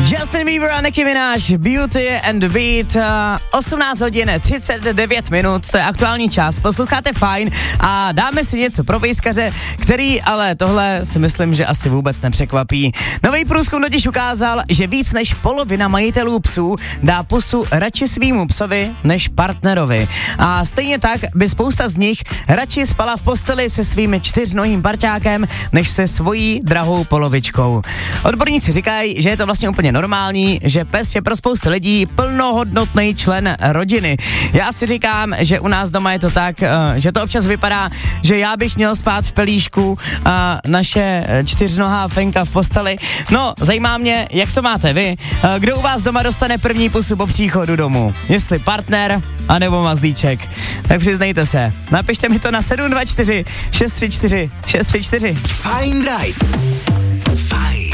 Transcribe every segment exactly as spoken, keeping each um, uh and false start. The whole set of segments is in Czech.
Justin Bieber a Nicki Minaj, Beauty and the Beat, osmnáct hodin třicet devět minut, to je aktuální čas, posloucháte Fajn a dáme si něco pro pejskaře, který ale tohle si myslím, že asi vůbec nepřekvapí. Nový průzkum totiž ukázal, že víc než polovina majitelů psů dá pusu radši svýmu psovi než partnerovi. A stejně tak by spousta z nich radši spala v posteli se svým čtyřnohým parťákem, než se svojí drahou polovičkou. Odborníci říkají, že je to vlastně úplně normální, že pes je pro spoustu lidí plnohodnotný člen rodiny. Já si říkám, že u nás doma je to tak, že to občas vypadá, že já bych měl spát v pelíšku a naše čtyřnohá Fenka v posteli. No, zajímá mě, jak to máte vy? Kdo u vás doma dostane první pusu po příchodu domů? Jestli partner, anebo mazlíček? Tak přiznejte se. Napište mi to na sedm dva čtyři šest tři čtyři šest tři čtyři. Fajn Drive. Fajn.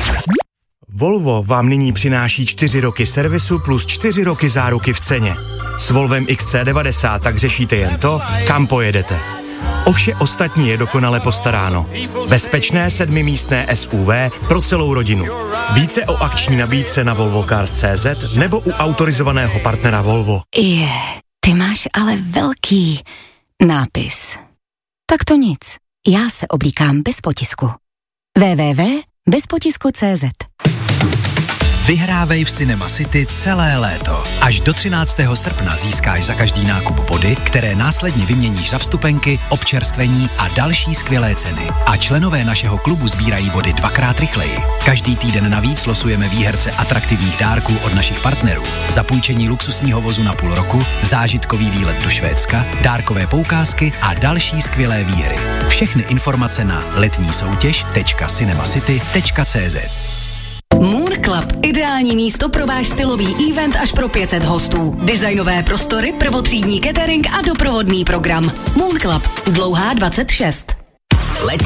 Volvo vám nyní přináší čtyři roky servisu plus čtyři roky záruky v ceně. S Volvem X C devadesát tak řešíte jen to, kam pojedete. O vše ostatní je dokonale postaráno. Bezpečné sedmimístné S U V pro celou rodinu. Více o akční nabídce na volvo cars tečka cé zet nebo u autorizovaného partnera Volvo. Je, ty máš ale velký nápis. Tak to nic. Já se oblíkám bez potisku. w w w tečka bez potisku tečka cé zet. Vyhrávej v Cinema City celé léto. Až do třináctého srpna získáš za každý nákup body, které následně vyměníš za vstupenky, občerstvení a další skvělé ceny. A členové našeho klubu sbírají body dvakrát rychleji. Každý týden navíc losujeme výherce atraktivních dárků od našich partnerů. Zapůjčení luxusního vozu na půl roku, zážitkový výlet do Švédska, dárkové poukázky a další skvělé výhry. Všechny informace na letní soutěž tečka cinemacity tečka cé zet. Moon Club. Ideální místo pro váš stylový event až pro pět set hostů. Designové prostory, prvotřídní catering a doprovodný program. Moon Club. Dlouhá dvacet šest.